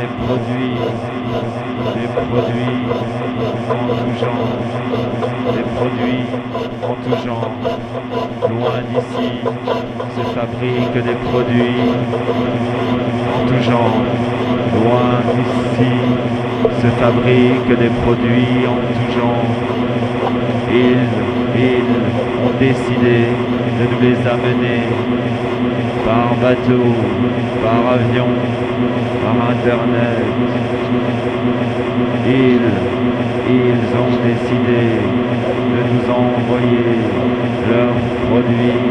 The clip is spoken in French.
des produits en tout genre, des produits en tout genre. Loin d'ici se fabriquent des produits en tout genre. Loin d'ici se fabriquent des produits en tout genre. Ils ont décidé de nous les amener par bateau, par avion, par internet. Ils ont décidé de nous envoyer leurs produits